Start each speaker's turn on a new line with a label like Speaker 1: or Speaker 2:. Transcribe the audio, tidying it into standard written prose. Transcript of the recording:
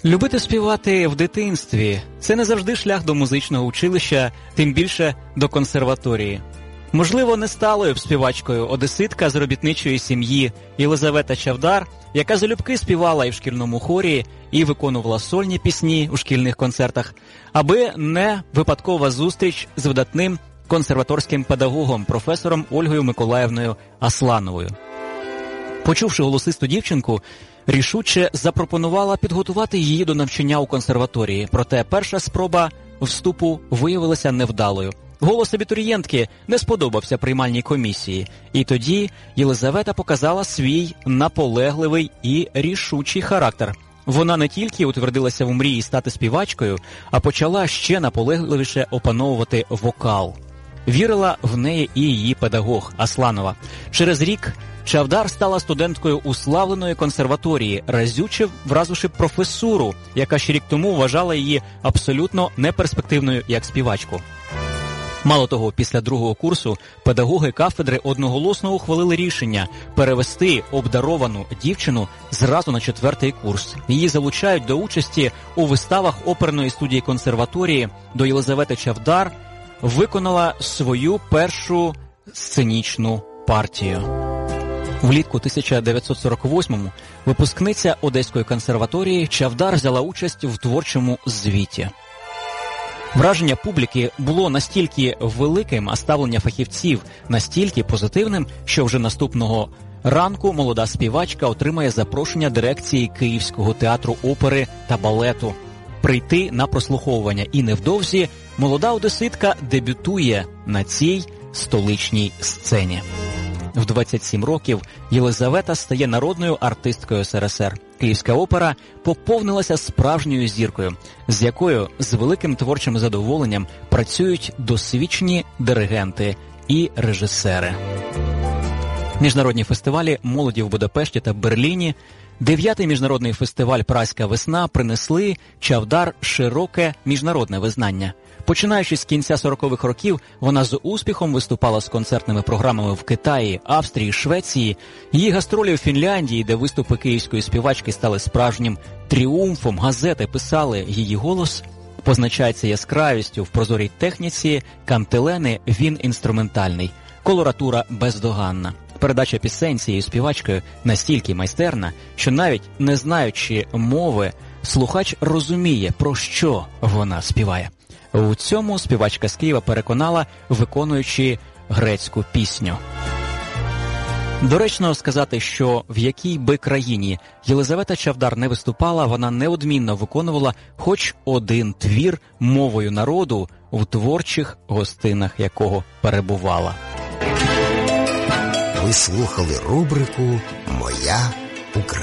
Speaker 1: Любити співати в дитинстві – це не завжди шлях до музичного училища, тим більше до консерваторії. Можливо, не сталою б співачкою одеситка з робітничої сім'ї Єлизавета Чавдар, яка залюбки співала і в шкільному хорі, і виконувала сольні пісні у шкільних концертах, аби не випадкова зустріч з видатним консерваторським педагогом, професором Ольгою Миколаївною Аслановою. Почувши голосисту дівчинку, рішуче запропонувала підготувати її до навчання у консерваторії. Проте перша спроба вступу виявилася невдалою. Голос абітурієнтки не сподобався приймальній комісії. І тоді Єлизавета показала свій наполегливий і рішучий характер. Вона не тільки утвердилася в мрії стати співачкою, а почала ще наполегливіше опановувати вокал. Вірила в неї і її педагог Асланова. Через рік Чавдар стала студенткою уславленої консерваторії, разюче вразивши професуру, яка ще рік тому вважала її абсолютно неперспективною як співачку. Мало того, після другого курсу педагоги кафедри одноголосно ухвалили рішення перевести обдаровану дівчину зразу на 4-й курс. Її залучають до участі у виставах оперної студії консерваторії. До Єлизавети Чавдар виконала свою першу сценічну партію. Влітку 1948-му випускниця Одеської консерваторії Чавдар взяла участь в творчому звіті. Враження публіки було настільки великим, а ставлення фахівців настільки позитивним, що вже наступного ранку молода співачка отримає запрошення дирекції Київського театру опери та балету прийти на прослуховування. І невдовзі молода одеситка дебютує на цій столичній сцені. В 27 років Єлизавета стає народною артисткою СРСР. Київська опера поповнилася справжньою зіркою, з якою з великим творчим задоволенням працюють досвідчені диригенти і режисери. Міжнародні фестивалі молоді в Будапешті та Берліні, 9-й міжнародний фестиваль «Празька весна» принесли Чавдар широке міжнародне визнання. Починаючи з кінця 40-х років, вона з успіхом виступала з концертними програмами в Китаї, Австрії, Швеції. Її гастролі в Фінляндії, де виступи київської співачки стали справжнім тріумфом. Газети писали: її голос позначається яскравістю, в прозорій техніці кантилени він інструментальний, колоратура бездоганна. Передача пісень цією співачкою настільки майстерна, що навіть не знаючи мови, слухач розуміє, про що вона співає. У цьому співачка з Києва переконала, виконуючи грецьку пісню. Доречно сказати, що в якій би країні Єлизавета Чавдар не виступала, вона неодмінно виконувала хоч один твір мовою народу, в творчих гостинах якого перебувала.
Speaker 2: Ви слухали рубрику «Моя Україна».